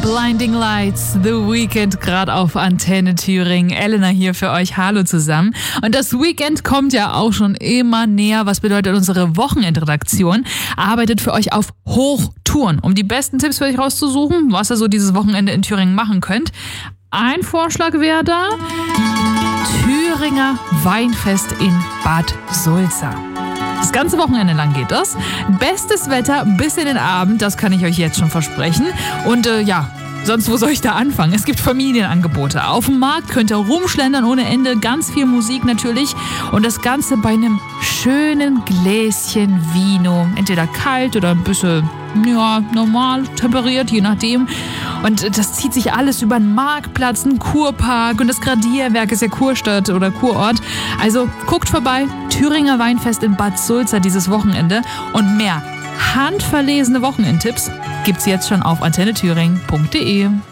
Blinding Lights, The Weekend, gerade auf Antenne Thüringen. Elena hier für euch. Hallo zusammen. Und das Weekend kommt ja auch schon immer näher. Was bedeutet, unsere Wochenendredaktion arbeitet für euch auf Hochtouren, um die besten Tipps für euch rauszusuchen, was ihr so dieses Wochenende in Thüringen machen könnt. Ein Vorschlag wäre da: Thüringer Weinfest in Bad Sulza. Das ganze Wochenende lang geht das. Bestes Wetter bis in den Abend, das kann ich euch jetzt schon versprechen. Und sonst wo soll ich da anfangen? Es gibt Familienangebote. Auf dem Markt könnt ihr rumschlendern ohne Ende, ganz viel Musik natürlich. Und das Ganze bei einem schönen Gläschen Vino. Entweder kalt oder ein bisschen normal temperiert, je nachdem. Und das zieht sich alles über den Marktplatz, einen Kurpark und das Gradierwerk ist ja Kurstadt oder Kurort. Also guckt vorbei, Thüringer Weinfest in Bad Sulza dieses Wochenende. Und mehr handverlesene Wochenendtipps gibt's jetzt schon auf antennethüringen.de.